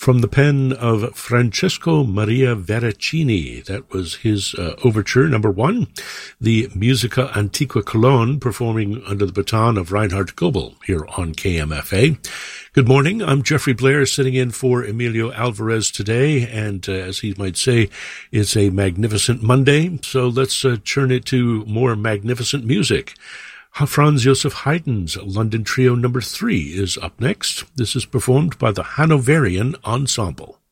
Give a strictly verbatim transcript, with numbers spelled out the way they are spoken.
From the pen of Francesco Maria Veracini, that was his uh, overture number one, the Musica Antiqua Cologne, performing under the baton of Reinhard Goebel here on K M F A. Good morning. I'm Jeffrey Blair, sitting in for Emilio Alvarez today, and uh, as he might say, it's a magnificent Monday, so let's uh, turn it to more magnificent music. Franz Joseph Haydn's London Trio number three is up next. This is performed by the Hanoverian Ensemble.